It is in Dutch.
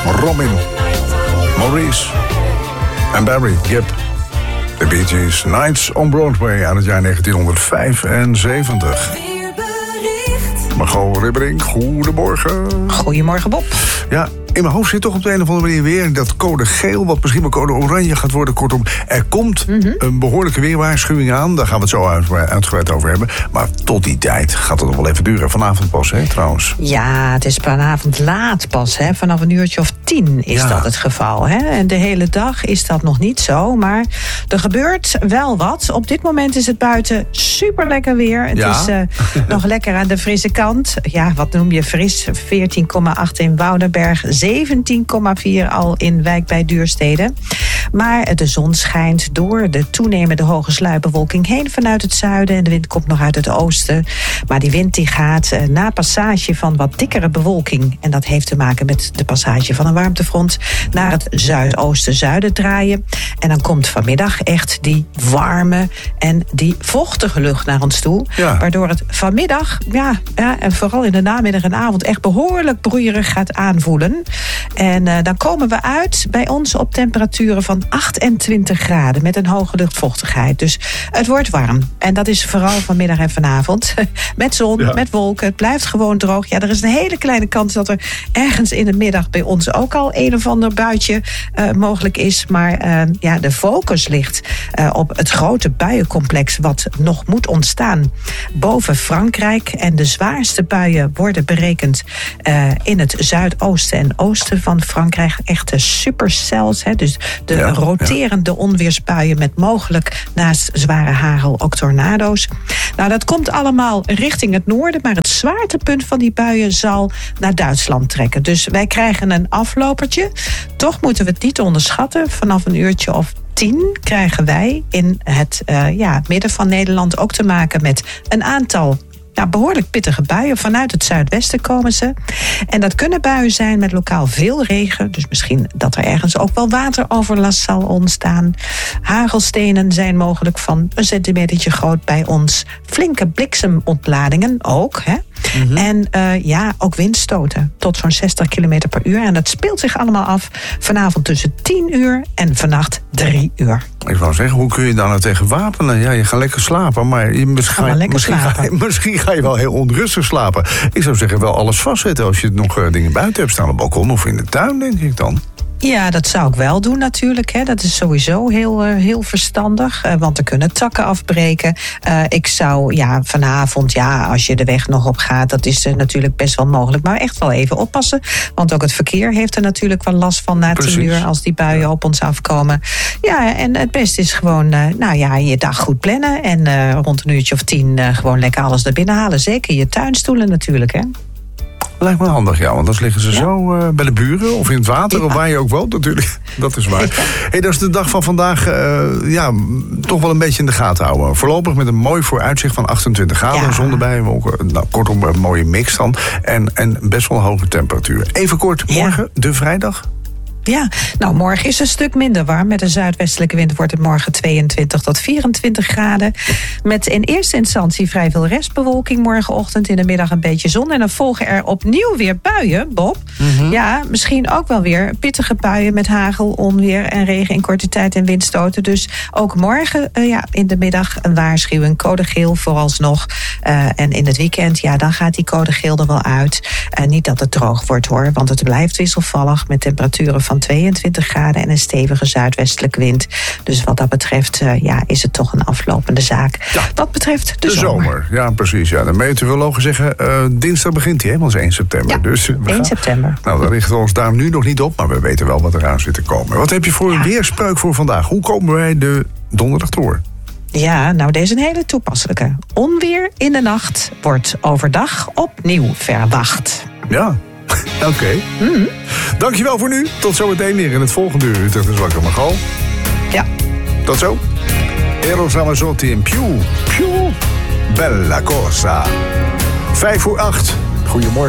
Robin, Maurice en Barry Gibb. De Bee Gees, Nights on Broadway uit het jaar 1975. Margot Ribberink, goedemorgen. Goedemorgen, Bob. Ja, in mijn hoofd zit toch op de een of andere manier weer dat code geel, wat misschien wel code oranje gaat worden. Kortom, er komt een behoorlijke weerwaarschuwing aan. Daar gaan we het zo uitgebreid over hebben. Maar tot die tijd gaat het nog wel even duren. Vanavond pas, hè, trouwens. Ja, het is vanavond laat pas, hè. Vanaf een uurtje of 10 is dat het geval, hè. En de hele dag is dat nog niet zo. Maar er gebeurt wel wat. Op dit moment is het buiten super lekker weer. Het is nog lekker aan de frisse kant. Ja, wat noem je fris? 14,8 in Woudenberg. 17,4 al in Wijk bij Duurstede. Maar de zon schijnt door de toenemende hoge sluierbewolking heen vanuit het zuiden. En de wind komt nog uit het oosten. Maar die wind die gaat na passage van wat dikkere bewolking. En dat heeft te maken met de passage van een warmtefront naar het zuidoosten-zuiden draaien. En dan komt vanmiddag echt die warme en die vochtige lucht naar ons toe. Ja. Waardoor het vanmiddag, en vooral in de namiddag en avond, echt behoorlijk broeierig gaat aanvoelen. En dan komen we uit bij ons op temperaturen van 28 graden met een hoge luchtvochtigheid. Dus het wordt warm. En dat is vooral vanmiddag en vanavond. Met zon, met wolken. Het blijft gewoon droog. Ja, er is een hele kleine kans dat er ergens in de middag bij ons ook al een of ander buitje mogelijk is. Maar de focus ligt op het grote buiencomplex wat nog moet ontstaan boven Frankrijk. En de zwaarste buien worden berekend in het zuidoosten en oosten van Frankrijk. Echte supercells, hè, dus de roterende onweersbuien met mogelijk naast zware hagel ook tornado's. Nou, dat komt allemaal richting het noorden, maar het zwaartepunt van die buien zal naar Duitsland trekken. Dus wij krijgen een aflopertje. Toch moeten we het niet onderschatten. Vanaf een uurtje of 10 krijgen wij in het midden van Nederland ook te maken met een aantal behoorlijk pittige buien. Vanuit het zuidwesten komen ze. En dat kunnen buien zijn met lokaal veel regen. Dus misschien dat er ergens ook wel wateroverlast zal ontstaan. Hagelstenen zijn mogelijk van een centimetertje groot bij ons. Flinke bliksemontladingen ook, hè. En ook windstoten tot zo'n 60 km per uur. En dat speelt zich allemaal af vanavond tussen 10 uur en vannacht 3 uur. Ik wou zeggen, hoe kun je daar nou tegen wapenen? Ja, je gaat lekker slapen, maar misschien ga je wel heel onrustig slapen. Ik zou zeggen, wel alles vastzetten als je nog dingen buiten hebt staan op het balkon of in de tuin, denk ik dan. Ja, dat zou ik wel doen natuurlijk. Hè. Dat is sowieso heel verstandig. Want er kunnen takken afbreken. Ik zou vanavond, als je de weg nog op gaat, dat is natuurlijk best wel mogelijk. Maar echt wel even oppassen. Want ook het verkeer heeft er natuurlijk wel last van na 10 uur als die buien op ons afkomen. Ja, en het beste is gewoon je dag goed plannen. En rond een uurtje of 10 gewoon lekker alles naar binnen halen. Zeker je tuinstoelen natuurlijk, hè. Lijkt me handig, want anders liggen ze zo bij de buren of in het water, of waar je ook woont natuurlijk. Dat is waar. Hey, dat is de dag van vandaag toch wel een beetje in de gaten houden. Voorlopig met een mooi vooruitzicht van 28 graden, zon erbij. Kortom, een mooie mix dan. En best wel hoge temperatuur. Even kort, morgen, de vrijdag. Ja, nou morgen is het een stuk minder warm. Met een zuidwestelijke wind wordt het morgen 22 tot 24 graden. Met in eerste instantie vrij veel restbewolking morgenochtend. In de middag een beetje zon. En dan volgen er opnieuw weer buien, Bob. Ja, misschien ook wel weer pittige buien met hagel, onweer en regen in korte tijd en windstoten. Dus ook morgen in de middag een waarschuwing. Code geel vooralsnog. En in het weekend, dan gaat die code geel er wel uit. Niet dat het droog wordt hoor, want het blijft wisselvallig met temperaturen van 22 graden en een stevige zuidwestelijke wind. Dus wat dat betreft is het toch een aflopende zaak. Ja. Wat betreft de zomer. Ja, precies. Ja. De meteorologen zeggen dinsdag begint hij, want het is 1 september. Ja, dus 1 september. Nou, daar richten we ons daar nu nog niet op, maar we weten wel wat eraan zit te komen. Wat heb je voor een weerspreuk voor vandaag? Hoe komen wij de donderdag door? Ja, nou deze is een hele toepasselijke. Onweer in de nacht wordt overdag opnieuw verwacht. Ja. Oké. Dankjewel voor nu. Tot zometeen weer in het volgende uur. Utrecht is wakker, Margot. Ja. Tot zo. Eros Ramazzotti in Più Bella Cosa. 7:05. Goedemorgen.